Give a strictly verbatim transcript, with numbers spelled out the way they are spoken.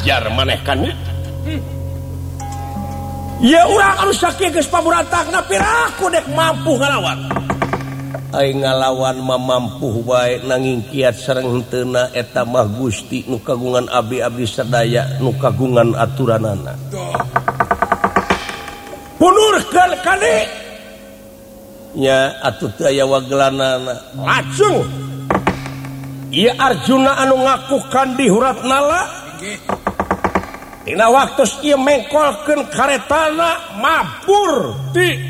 ajar manehkan ya urang anu sakit geus pamurantakna piraku dek mampu ngalawan aing ngalawan mah mampu wae nanging kiat sareng henteu eta mah Gusti nu kagungan abdi-abdi sadaya nu kagungan aturanana punurkeun kade nya atuh teu aya wagelanana lajeng ieu Arjuna anu ngakukan di Huratnala dina waktos ieu mengkolkeun karetana mabur ti